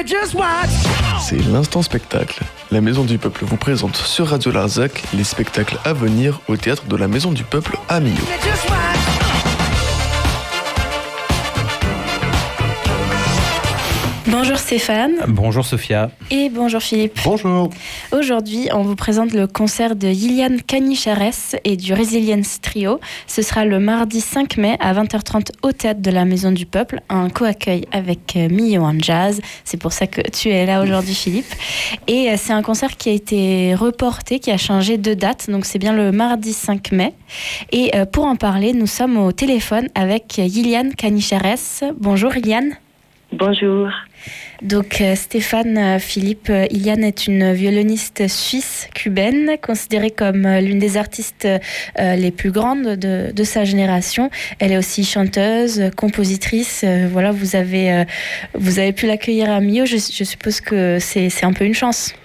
C'est l'instant spectacle. La Maison du Peuple vous présente sur Radio Larzac les spectacles à venir au théâtre de la Maison du Peuple à Millau. Bonjour Stéphane. Bonjour Sophia. Et bonjour Philippe. Bonjour. Aujourd'hui, on vous présente le concert de Ilian Canichares et du Resilience Trio. Ce sera le mardi 5 mai à 20h30 au théâtre de la Maison du Peuple, un co-accueil avec Millau en Jazz. C'est pour ça que tu es là aujourd'hui Philippe. Et c'est un concert qui a été reporté, qui a changé de date, donc c'est bien le mardi 5 mai. Et pour en parler, nous sommes au téléphone avec Ilian Canichares. Bonjour Ilian. Bonjour. Donc Stéphane, Philippe, Ilian est une violoniste suisse cubaine, considérée comme l'une des artistes les plus grandes de sa génération. Elle est aussi chanteuse, compositrice. Voilà, vous avez pu l'accueillir à Millau. Je suppose que c'est un peu une chance.